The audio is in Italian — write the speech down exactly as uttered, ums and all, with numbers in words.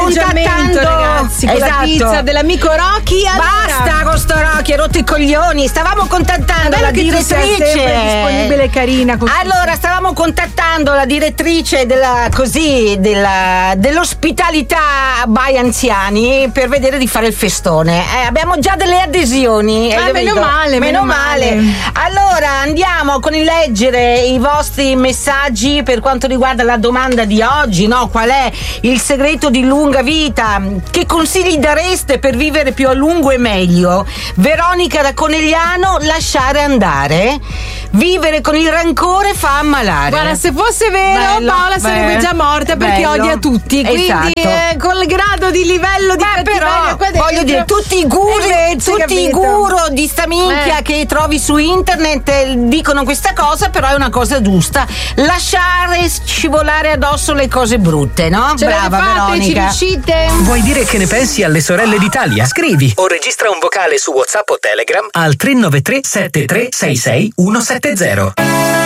contattando, ragazzi, con esatto, la pizza dell'amico Rocky. Allora... Basta con sto Rocky, hai rotto i coglioni. Stavamo contattando la direttrice. Disponibile, carina. Così. Allora, stavamo contattando la direttrice della così della, dell'ospitalità by anziani per vedere di fare il festone. Eh, abbiamo già delle adesioni. Ah, meno male, meno, meno male. male. Allora andiamo con il leggere i vostri messaggi per quanto riguarda la domanda di oggi, no? Qual è il segreto di lunga vita? Che consigli dareste per vivere più a lungo e meglio? Veronica da Conegliano: lasciare andare. Vivere con il rancore fa ammalare. Guarda, se fosse vero, bello, Paola sarebbe bello, già morta perché bello. odia tutti. Quindi esatto. eh, col grado di livello di Beh, però qua dentro, voglio dire, tutti i guru, invece, tutti i capito? guru di sta minchia Eh. che trovi su internet eh, dicono questa cosa, però è una cosa giusta. Lasciare scivolare addosso le cose brutte, no? Ce Brava l'avete fatte, ci Veronica. riuscite? Vuoi dire che ne pensi alle sorelle d'Italia? Scrivi o registra un vocale su WhatsApp o Telegram al tre nove tre sette tre sei sei uno sette zero.